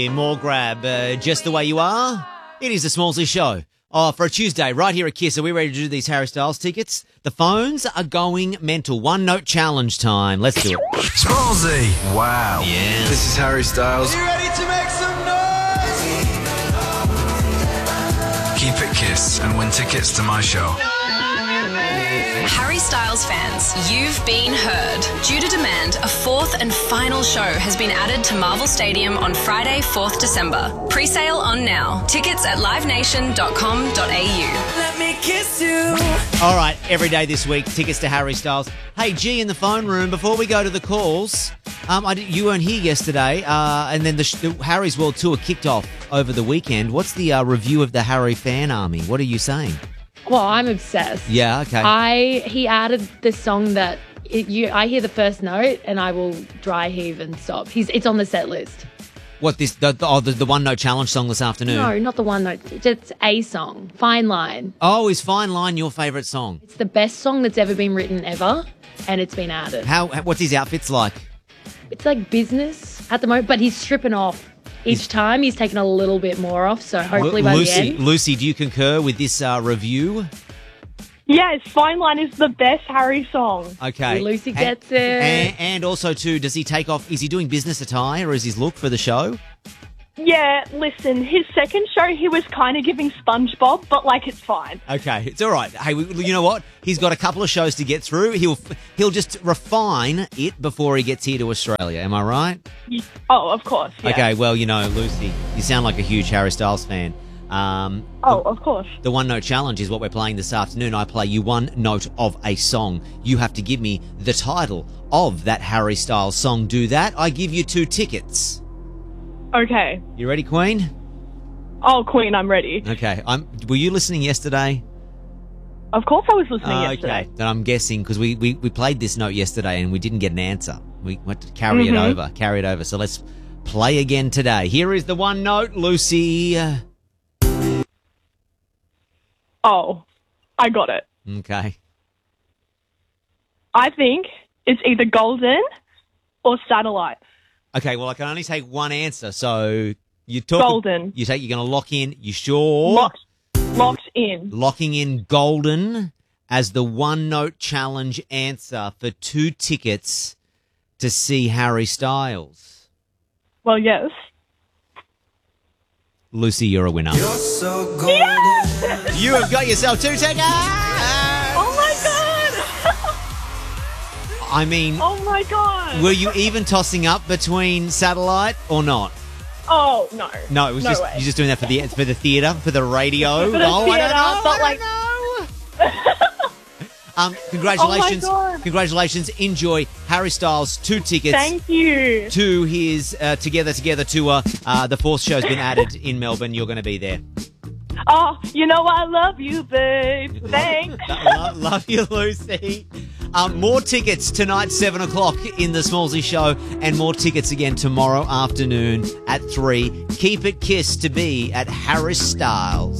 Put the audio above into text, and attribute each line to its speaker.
Speaker 1: More grab, just the way you are. It is the Smallsy Show. Oh, for a Tuesday, right here at Kiss. Are we ready to do these Harry Styles tickets? The phones are going mental. One note challenge time. Let's do it.
Speaker 2: Smallsy. Wow.
Speaker 1: Yeah.
Speaker 2: This is Harry Styles.
Speaker 3: Are you ready to make some noise?
Speaker 2: Keep it Kiss and win tickets to my show.
Speaker 4: Harry Styles fans, you've been heard. Due to demand, a fourth and final show has been added to Marvel Stadium on Friday, 4th December. Pre-sale on now. Tickets at livenation.com.au.
Speaker 3: Let me kiss you.
Speaker 1: All right, every day this week, tickets to Harry Styles. Hey, G, in the phone room, before we go to the calls, you weren't here yesterday, and then the Harry's World Tour kicked off over the weekend. What's the review of the Harry fan army? What are you saying?
Speaker 5: Well, I'm obsessed.
Speaker 1: Yeah, okay.
Speaker 5: He added this song that I hear the first note and I will dry heave and stop. It's on the set list.
Speaker 1: What, the one note challenge song this afternoon?
Speaker 5: No, not the one note. Just a song. Fine Line.
Speaker 1: Oh, is Fine Line your favourite song?
Speaker 5: It's the best song that's ever been written ever, and it's been added.
Speaker 1: What's his outfits like?
Speaker 5: It's like business at the moment, but he's stripping off. Each time he's taken a little bit more off, so hopefully by the end.
Speaker 1: Lucy, do you concur with this review?
Speaker 6: Yes, Fine Line is the best Harry song.
Speaker 1: Okay.
Speaker 5: Lucy gets it.
Speaker 1: And also, too, does he take off, is he doing business attire or is his look for the show?
Speaker 6: Yeah, listen, his second show he was kind of giving SpongeBob, but it's fine.
Speaker 1: Okay, it's all right. Hey, you know what? He's got a couple of shows to get through. He'll just refine it before he gets here to Australia. Am I right?
Speaker 6: Oh, of course. Yeah.
Speaker 1: Okay, well, Lucy, you sound like a huge Harry Styles fan.
Speaker 6: Of course.
Speaker 1: The one note challenge is what we're playing this afternoon. I play you one note of a song. You have to give me the title of that Harry Styles song. Do that. I give you 2 tickets.
Speaker 6: Okay.
Speaker 1: You ready, Queen?
Speaker 6: Oh, Queen, I'm ready.
Speaker 1: Okay. Were you listening yesterday?
Speaker 6: Of course I was listening yesterday.
Speaker 1: Okay. Then I'm guessing, because we played this note yesterday and we didn't get an answer. We went to carry it over. So let's play again today. Here is the one note, Lucy.
Speaker 6: Oh, I got it.
Speaker 1: Okay.
Speaker 6: I think it's either Golden or Satellite.
Speaker 1: Okay, well, I can only take one answer, so you talk...
Speaker 6: Golden.
Speaker 1: You're going to lock in, you sure?
Speaker 6: Locked in.
Speaker 1: Locking in Golden as the one-note challenge answer for 2 tickets to see Harry Styles.
Speaker 6: Well, yes.
Speaker 1: Lucy, you're a winner.
Speaker 3: You're so golden.
Speaker 6: Yes!
Speaker 1: You have got yourself 2 tickets!
Speaker 6: Oh, my God!
Speaker 1: I mean...
Speaker 6: Oh, my God!
Speaker 1: Were you even tossing up between Satellite or not?
Speaker 6: Oh, no.
Speaker 1: No, it was
Speaker 6: no way.
Speaker 1: You're just doing that for the theatre, for the radio.
Speaker 6: For the theatre,
Speaker 1: Congratulations.
Speaker 6: Oh my God.
Speaker 1: Congratulations. Enjoy Harry Styles 2 tickets.
Speaker 6: Thank you.
Speaker 1: To his Together to the 4th show's been added in Melbourne. You're going to be there.
Speaker 6: Oh, I love you, babe. Thanks.
Speaker 1: Love you, Lucy. More tickets tonight, 7 o'clock in the Smallsy Show, and more tickets again tomorrow afternoon at 3. Keep it Kiss to be at Harry Styles.